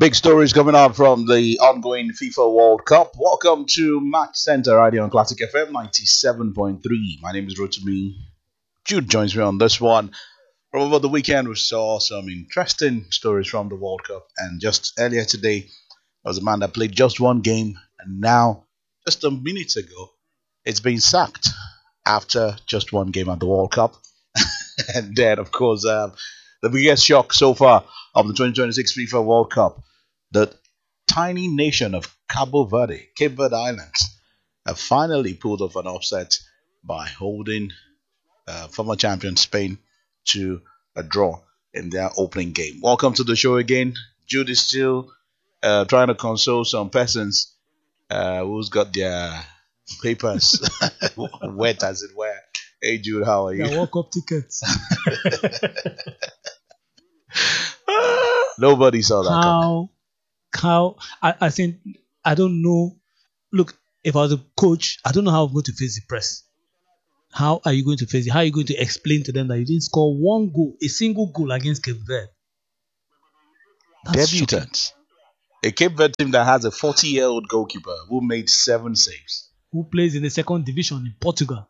Big stories coming out from the ongoing FIFA World Cup. Welcome to Match Center Radio on Classic FM 97.3. My name is Rotimi. Jude joins me on this one. From over the weekend, we saw some interesting stories from the World Cup. And just earlier today, there was a man that played just one game. And now, just a minute ago, it's been sacked after just one game at the World Cup. And then, of course, the biggest shock so far of the 2026 FIFA World Cup, the tiny nation of Cape Verde Islands, have finally pulled off an upset by holding former champion Spain to a draw in their opening game. Welcome to the show again. Jude is still trying to console some persons who's got their papers wet, as it were. Hey Jude, how are you? Yeah, walk up tickets. Nobody saw that coming. I think I don't know. Look, if I was a coach, I don't know how I'm going to face the press. How are you going to face it? How are you going to explain to them that you didn't score one goal, a single goal against Cape Verde? Debutants. A Cape Verde team that has a 40-year-old goalkeeper who made 7 saves. Who plays in the second division in Portugal?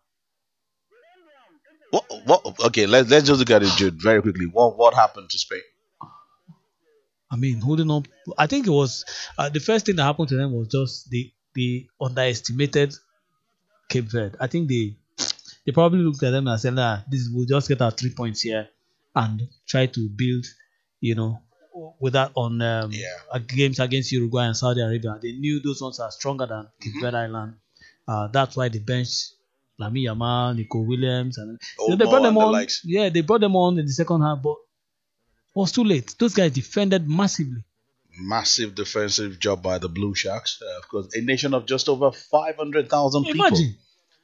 Okay, let's just look at it, Jude, very quickly. What happened to Spain? I mean, holding on. I think it was the first thing that happened to them was just they underestimated Cape Verde. I think they probably looked at them and said, we'll just get our 3 points here and try to build, with that on games against Uruguay and Saudi Arabia. They knew those ones are stronger than Cape Verde Island. That's why they benched Lamine Yamal, Nico Williams, and they brought them on. Yeah, they brought them on in the second half, but it was too late. Those guys defended massively. Massive defensive job by the Blue Sharks. Of course, a nation of just over 500,000 people. Imagine.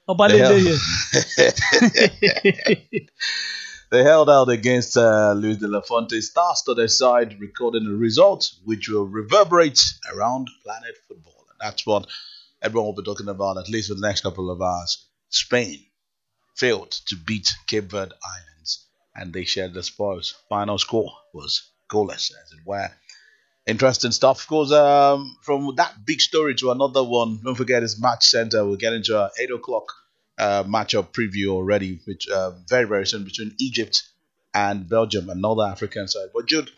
They held out against Luis de la Fuente stars to their side, recording a result which will reverberate around planet football. And that's what everyone will be talking about, at least for the next couple of hours. Spain failed to beat Cape Verde Islands, and they shared the spoils. Final score was goalless, as it were. Interesting stuff. Of course, from that big story to another one, don't forget it's Match Center. We'll get into our 8 o'clock matchup preview already, which very, very soon between Egypt and Belgium, another African side. But Jude,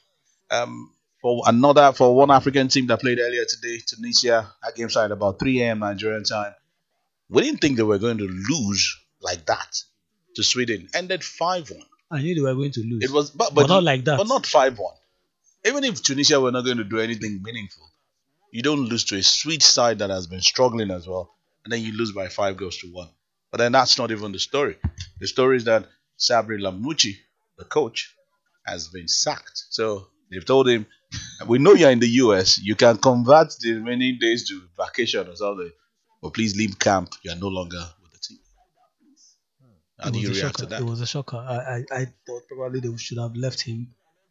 for one African team that played earlier today, Tunisia, that game started about 3 a.m. Nigerian time. We didn't think they were going to lose like that to Sweden. Ended 5-1. I knew they were going to lose. It was, but not like that. But not 5-1. Even if Tunisia were not going to do anything meaningful, you don't lose to a sweet side that has been struggling as well, and then you lose by 5-1. But then that's not even the story. The story is that Sabri Lamouchi, the coach, has been sacked. So they've told him, we know you're in the US, you can convert the remaining days to vacation or something, but please leave camp, you're no longer with the team. How do you react to that? It was a shocker. I thought probably they should have left him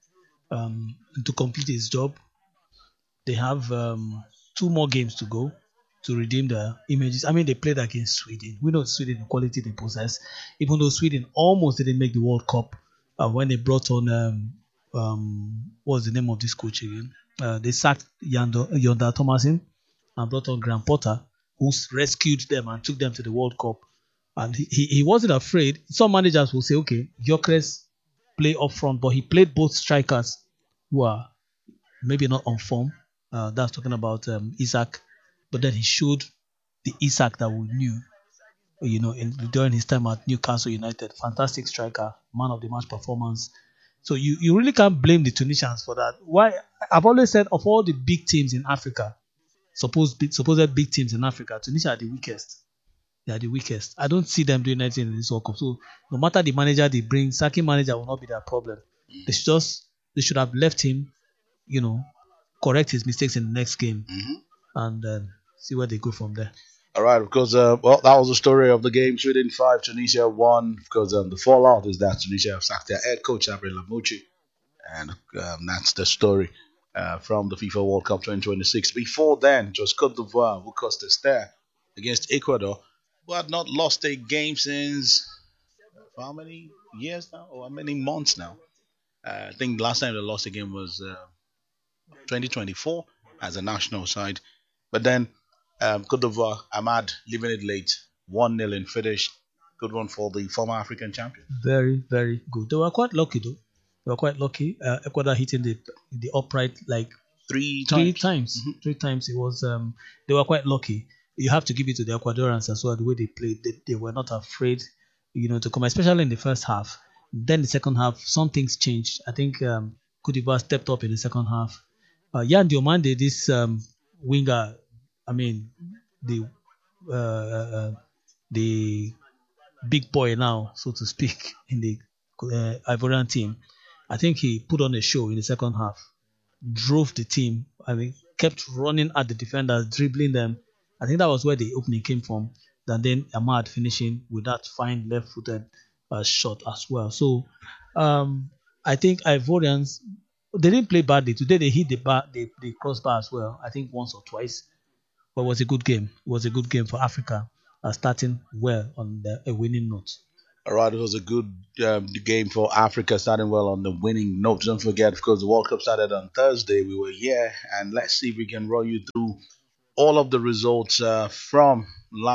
to complete his job. They have 2 more games to go to redeem the images. I mean, they played against Sweden. We know Sweden, the quality they possess. Even though Sweden almost didn't make the World Cup when they brought on what's the name of this coach again? They sacked Yonda Thomasin and brought on Graham Potter, who rescued them and took them to the World Cup. And he wasn't afraid. Some managers will say, okay, Gyökeres play up front, but he played both strikers who are maybe not on form. That's talking about Isaac, but then he showed the Isaac that we knew, during his time at Newcastle United. Fantastic striker, man of the match performance. So you really can't blame the Tunisians for that. Why? I've always said of all the big teams in Africa, supposed big teams in Africa, Tunisia are the weakest. They are the weakest. I don't see them doing anything in this World Cup. So no matter the manager they bring, sacking manager will not be their problem. They should have left him, correct his mistakes in the next game, and see where they go from there. All right, because that was the story of the game. Sweden 5, Tunisia 1. Because the fallout is that Tunisia have sacked their head coach, Sabri Lamouchi, and that's the story from the FIFA World Cup 2026. Before then, it was Cote d'Ivoire who cost us there against Ecuador, who had not lost a game since how many years now, or how many months now? I think last time they lost a game was 2024 as a national side. But then Cote d'Ivoire, Ahmad leaving it late, 1-0 in finish. Good one for the former African champion. Very, very good. They were quite lucky though. They were quite lucky. Ecuador hitting the upright like Three three times. times. 3 times. It was they were quite lucky. You have to give it to the Ecuadorians as well. The way they played, they were not afraid, to come, especially in the first half. Then the second half, some things changed. I think Cote d'Ivoire stepped up in the second half. Yan Diomande, this winger, I mean, the the big boy now, so to speak, in the Ivorian team. I think he put on a show in the second half, drove the team. I mean, kept running at the defenders, dribbling them. I think that was where the opening came from. And then Ahmad finishing with that fine left-footed shot as well. So I think Ivorians, they didn't play badly today. They hit the crossbar as well. I think once or twice, but it was a good game. It was a good game for Africa, starting well on a winning note. All right, it was a good game for Africa, starting well on the winning note. Don't forget, of course, the World Cup started on Thursday. We were here, and let's see if we can run you through all of the results from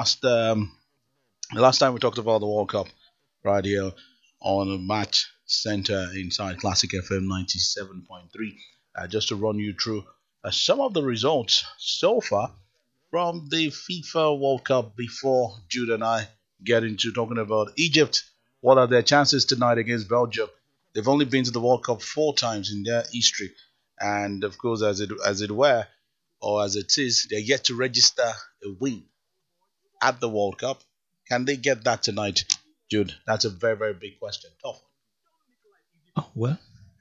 last time we talked about the World Cup right here on a match center inside Classic FM 97.3. Just to run you through some of the results so far from the FIFA World Cup before Jude and I get into talking about Egypt. What are their chances tonight against Belgium? They've only been to the World Cup 4 times in their history, and of course, as it were, or as it is, they're yet to register a win at the World Cup. Can they get that tonight, Jude? That's a very, very big question. Tough. Oh, well,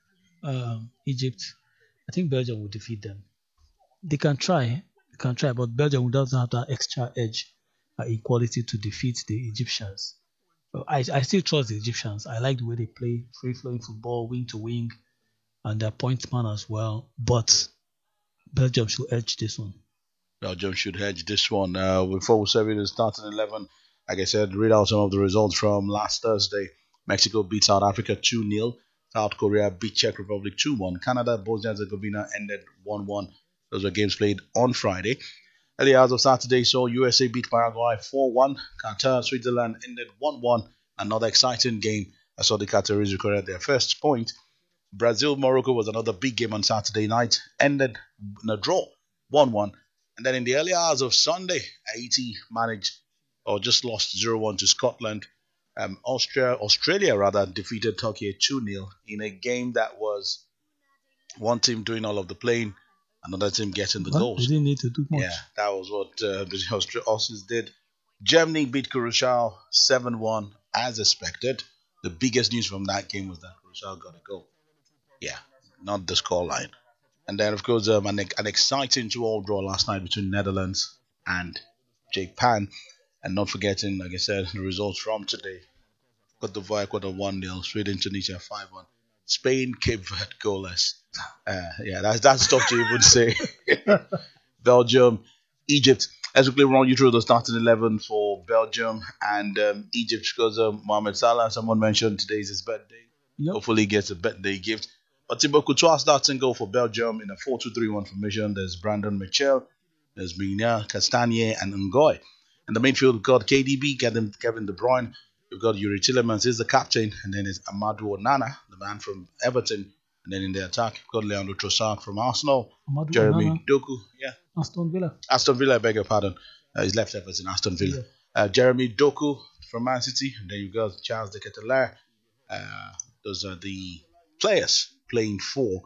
Egypt, I think Belgium will defeat them. They can try, but Belgium doesn't have that extra edge, equality to defeat the Egyptians. I still trust the Egyptians. I like the way they play free flowing football, wing to wing, and their point man as well. But Belgium should edge this one. Belgium should hedge this one. Before we serve you the starting 11, like I said, read out some of the results from last Thursday. Mexico beat South Africa 2-0. South Korea beat Czech Republic 2-1. Canada, Bosnia and Herzegovina ended 1-1. Those were games played on Friday. Early hours of Saturday saw USA beat Paraguay 4-1. Qatar, Switzerland ended 1-1. Another exciting game. I saw the Qataris recorded their first point. Brazil, Morocco was another big game on Saturday night. Ended in a draw, 1-1. And then in the early hours of Sunday, Haiti managed or just lost 0-1 to Scotland. Australia rather defeated Turkey 2-0 in a game that was one team doing all of the playing, another team getting the Well, they goals. didn't need to do much. Yeah, that was what the Aussies did. Germany beat Curacao 7-1 as expected. The biggest news from that game was that Curacao got a goal. Yeah, not the scoreline. And then, of course, an exciting 2-all draw last night between Netherlands and Japan. And not forgetting, like I said, the results from today. Cote d'Ivoire, Ecuador 1-0, Sweden, Tunisia 5-1. Spain, Cape Verde goalless. Yeah, that's tough to even say. Belgium, Egypt. Let's quickly run you through the starting 11 for Belgium and Egypt because Mohamed Salah, someone mentioned today is his birthday. Yep. Hopefully he gets a birthday gift. But Thibaut Courtois starts and goal for Belgium in a 4-2-3-1 formation. There's Brandon Mitchell, there's Mina, Castagne, and Ngoy. In the midfield, we've got KDB, Kevin De Bruyne. We've got Yuri Tillemans, he's the captain. And then it's Amadou Onana, the man from Everton. And then in the attack, we've got Leandro Trossard from Arsenal. Amadou Jeremy Onana, Doku, yeah. Aston Villa. Aston Villa, I beg your pardon. He's left Everton, Aston Villa. Jeremy Doku from Man City. And then you've got Charles de Ketelaere. Those are the players playing for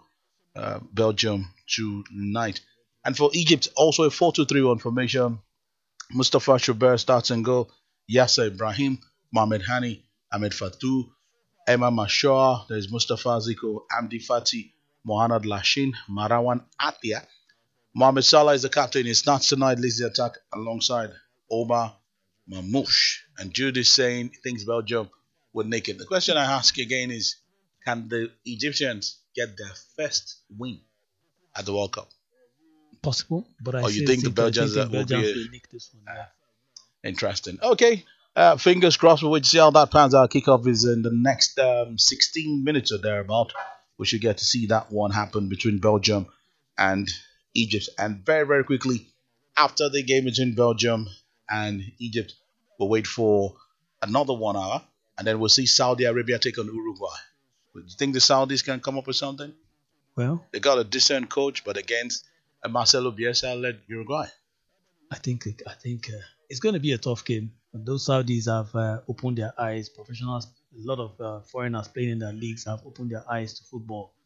Belgium tonight. And for Egypt, also a 4-2-3-1 formation. Mustafa Shoubert starts and goal. Yasser Ibrahim, Mohamed Hani, Ahmed Fatou, Emma Mashoa. There's Mustafa Ziko, Amdi Fati, Mohamed Lashin, Marawan Atia. Mohamed Salah is the captain. He starts tonight, leads the attack alongside Omar Mamouche. And Jude is saying he thinks Belgium would make it. The question I ask again is, can the Egyptians get their first win at the World Cup? Possible, but I Or you still think the I Belgians think will Belgians be will nick this one. Yeah. interesting? Okay, fingers crossed. We'll wait to see how that pans out. Kickoff is in the next 16 minutes or thereabout. We should get to see that one happen between Belgium and Egypt. And very, very quickly, after the game between Belgium and Egypt, we'll wait for another 1 hour, and then we'll see Saudi Arabia take on Uruguay. Do you think the Saudis can come up with something? Well, They got a decent coach, but against a Marcelo Bielsa led Uruguay. I think it's going to be a tough game. Those Saudis have opened their eyes. Professionals, a lot of foreigners playing in their leagues have opened their eyes to football.